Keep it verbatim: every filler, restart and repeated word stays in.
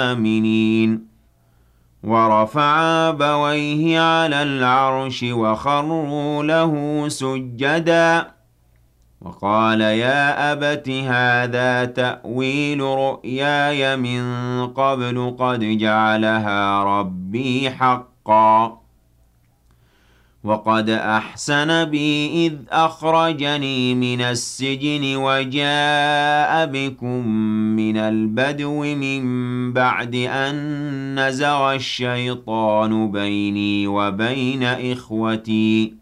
آمنين ورفع أبويه على العرش وخروا له سجدا وقال يا أبت هذا تأويل رؤياي من قبل قد جعلها ربي حقا وقد أحسن بي إذ أخرجني من السجن وجاء بكم من البدو من بعد أن نزغ الشيطان بيني وبين إخوتي